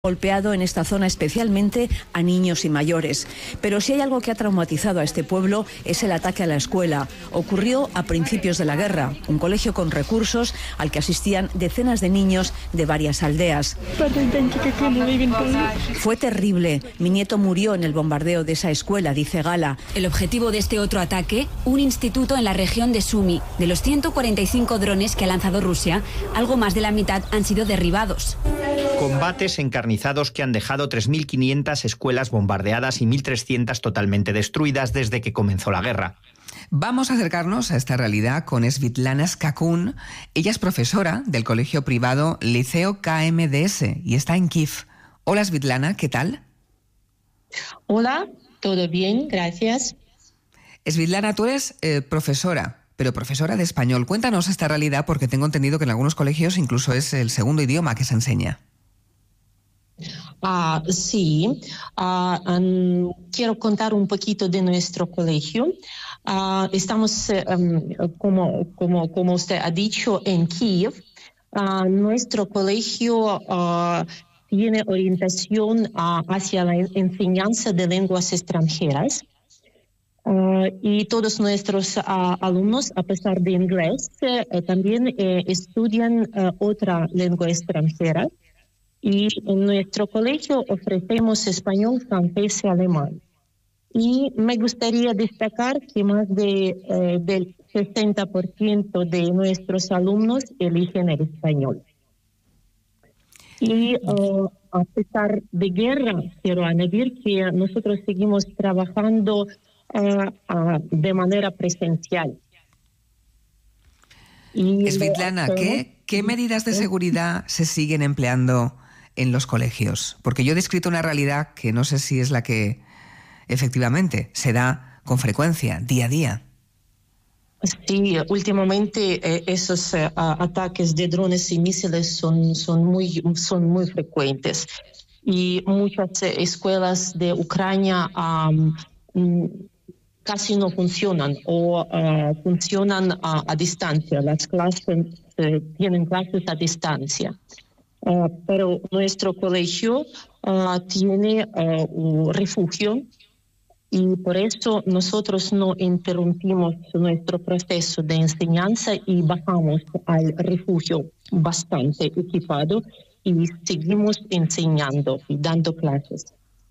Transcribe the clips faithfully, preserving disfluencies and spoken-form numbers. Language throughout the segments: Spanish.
golpeado en esta zona especialmente a niños y mayores. Pero si hay algo que ha traumatizado a este pueblo es el ataque a la escuela. Ocurrió a principios de la guerra, un colegio con recursos al que asistían decenas de niños de varias aldeas. Fue terrible. Mi nieto murió en el bombardeo de esa escuela, dice Gala. El objetivo de este otro ataque, un instituto en la región de Sumy. De los ciento cuarenta y cinco drones que ha lanzado Rusia, algo más de la mitad han sido derribados. Combates encarnizados que han dejado tres mil quinientas escuelas bombardeadas y mil trescientas totalmente destruidas desde que comenzó la guerra. Vamos a acercarnos a esta realidad con Svitlana Skakun. Ella es profesora del colegio privado Liceo K M D S y está en Kiev. Hola Svitlana, ¿qué tal? Hola, todo bien, gracias. Svitlana, tú eres eh, profesora, pero profesora de español. Cuéntanos esta realidad porque tengo entendido que en algunos colegios incluso es el segundo idioma que se enseña. Ah, sí, ah, um, quiero contar un poquito de nuestro colegio. Ah, estamos, um, como, como, como usted ha dicho, en Kiev. Ah, nuestro colegio ah, tiene orientación ah, hacia la enseñanza de lenguas extranjeras. Uh, y todos nuestros uh, alumnos, a pesar de inglés, uh, también uh, estudian uh, otra lengua extranjera. Y en nuestro colegio ofrecemos español, francés y alemán. Y me gustaría destacar que más de, uh, del sesenta por ciento de nuestros alumnos eligen el español. Y uh, a pesar de guerra, quiero añadir que nosotros seguimos trabajando Uh, uh, de manera presencial. Svitlana, ¿qué, ¿qué medidas de seguridad se siguen empleando en los colegios? Porque yo he descrito una realidad que no sé si es la que efectivamente se da con frecuencia, día a día. Sí, últimamente eh, esos uh, ataques de drones y misiles son, son, muy, son muy frecuentes. Y muchas eh, escuelas de Ucrania um, casi no funcionan o uh, funcionan a, a distancia. Las clases eh, tienen clases a distancia. Uh, pero nuestro colegio uh, tiene uh, un refugio y por eso nosotros no interrumpimos nuestro proceso de enseñanza y bajamos al refugio bastante equipado y seguimos enseñando y dando clases.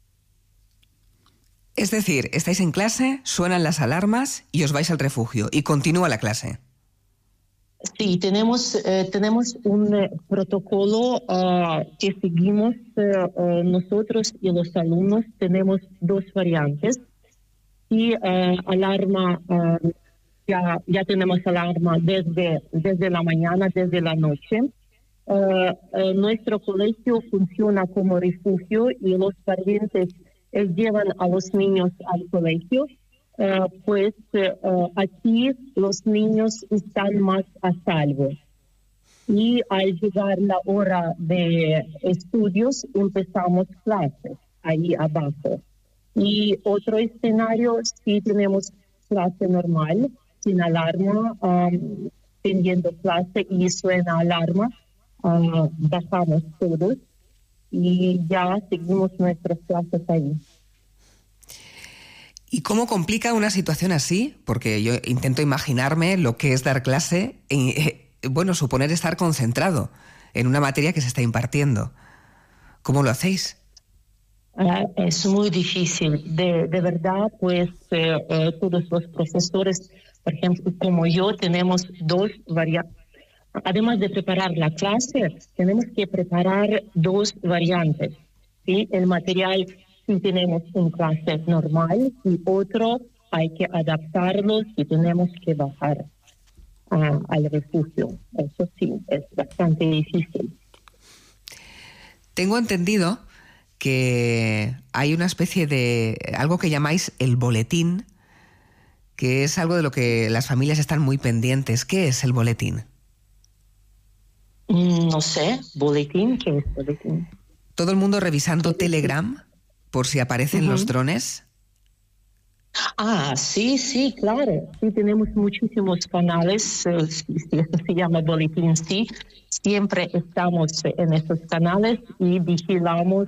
Es decir, estáis en clase, suenan las alarmas y os vais al refugio y continúa la clase. Sí, tenemos, eh, tenemos un eh, protocolo uh, que seguimos uh, uh, nosotros y los alumnos. Tenemos dos variantes. Y uh, alarma, uh, ya, ya tenemos alarma desde, desde la mañana, desde la noche. Uh, uh, nuestro colegio funciona como refugio y los parientes eh, llevan a los niños al colegio, uh, pues uh, aquí los niños están más a salvo. Y al llegar la hora de estudios, empezamos clases ahí abajo. Y otro escenario, si tenemos clase normal, sin alarma, um, teniendo clase y suena alarma, uh, bajamos todos y ya seguimos nuestras clases ahí. ¿Y cómo complica una situación así? Porque yo intento imaginarme lo que es dar clase y, eh, bueno, suponer estar concentrado en una materia que se está impartiendo. ¿Cómo lo hacéis? Uh, es muy difícil, de, de verdad, pues eh, eh, todos los profesores, por ejemplo, como yo, tenemos dos variantes. Además de preparar la clase, tenemos que preparar dos variantes, ¿sí? El material, si tenemos una clase normal, y otro hay que adaptarlo si tenemos que bajar uh, al refugio. Eso sí, es bastante difícil. Tengo entendido que hay una especie de algo que llamáis el boletín, que es algo de lo que las familias están muy pendientes. ¿Qué es el boletín? No sé, boletín, ¿qué es boletín? Todo el mundo revisando Telegram por si aparecen uh-huh. los drones. Ah, sí, sí, claro. Sí, tenemos muchísimos canales, eh, sí, sí, eso se llama boletín, sí. Siempre estamos en esos canales y vigilamos